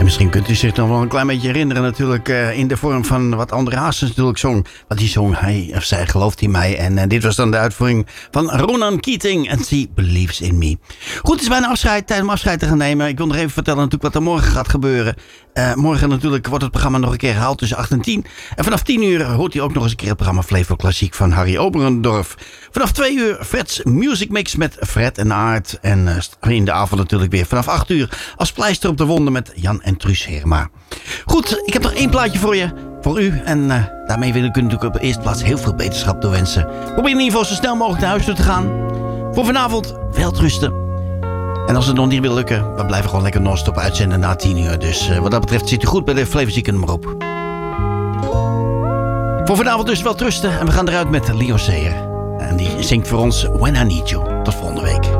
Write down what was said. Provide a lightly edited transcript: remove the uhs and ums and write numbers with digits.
En misschien kunt u zich nog wel een klein beetje herinneren natuurlijk in de vorm van wat André Hazes natuurlijk zong. Want die zong hij of zij gelooft in mij. En dit was dan de uitvoering van Ronan Keating en She Believes in Me. Goed, het is bijna tijd om afscheid te gaan nemen. Ik wil nog even vertellen natuurlijk wat er morgen gaat gebeuren. Morgen natuurlijk wordt het programma nog een keer herhaald tussen 8 en 10. En vanaf 10 uur hoort u ook nog eens een keer het programma Flevo Klassiek van Harry Oberendorf. Vanaf 2 uur Fred's Music Mix met Fred en Aart. En in de avond natuurlijk weer vanaf 8 uur als pleister op de wonden met Jan en Truus Herma. Goed, ik heb nog 1 plaatje voor u. En daarmee wil ik u natuurlijk op de eerste plaats heel veel beterschap toewensen. Probeer in ieder geval zo snel mogelijk naar huis toe te gaan. Voor vanavond welterusten. En als het nog niet wil lukken, we blijven gewoon lekker non-stop uitzenden na 10 uur. Dus wat dat betreft zit u goed bij de Flevozieken nummer op. Voor vanavond dus welterusten. En we gaan eruit met Leo Sayer. En die zingt voor ons When I Need You. Tot volgende week.